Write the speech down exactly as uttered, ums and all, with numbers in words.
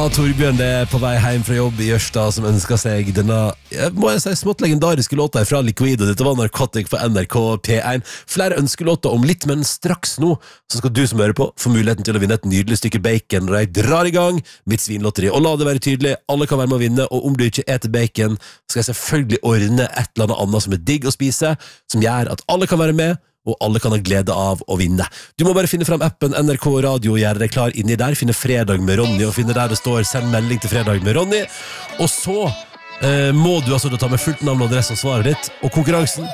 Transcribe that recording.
Torbjørn, det er på vei hjem fra jobb i Jørstad som ønsker seg denne, må jeg si, smått legendariske låta fra Liquid, og dette var Narcotic på N R K P én. Flere ønskelåter om litt, men straks nå så skal du som hører på få muligheten til å vinne et nydelig stykke bacon når jeg drar i gang mitt svinlotteri. Og la det være tydelig, alle kan være med å vinne, og om du ikke eter bacon, skal jeg selvfølgelig ordne et eller annet annet som er digg å spise, som gjør at alle kan være med, og alle kan ha glede av å vinne. Du må bare finne frem appen N R K Radio og gjøre deg klar inni der, finne Fredag med Ronny, og finne der det står send melding til Fredag med Ronny, og så eh, må du altså da ta med fullt navn og adresse og svaret ditt, og konkurransen